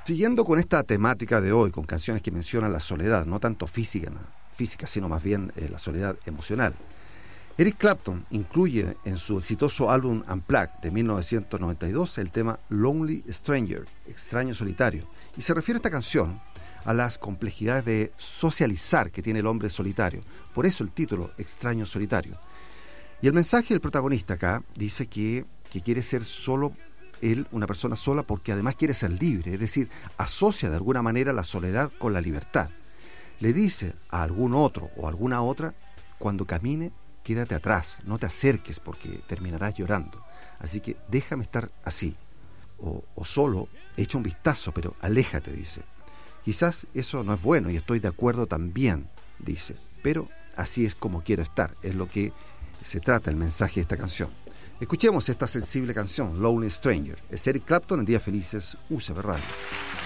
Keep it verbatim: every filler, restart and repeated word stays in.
Siguiendo con esta temática de hoy, con canciones que mencionan la soledad, no tanto física, no, física sino más bien eh, la soledad emocional. Eric Clapton incluye en su exitoso álbum Unplugged de mil novecientos noventa y dos el tema Lonely Stranger, extraño solitario, y se refiere a esta canción a las complejidades de socializar que tiene el hombre solitario, por eso el título, Extraño Solitario. Y el mensaje del protagonista acá dice que, que quiere ser solo él, una persona sola, porque además quiere ser libre, es decir, asocia de alguna manera la soledad con la libertad. Le dice a algún otro o alguna otra, cuando camine, quédate atrás, no te acerques porque terminarás llorando. Así que déjame estar así. O, o solo, echa un vistazo, pero aléjate, dice. Quizás eso no es bueno y estoy de acuerdo también, dice, pero así es como quiero estar, es lo que se trata el mensaje de esta canción. Escuchemos esta sensible canción, Lonely Stranger. Es Eric Clapton en Días Felices, U C B Radio.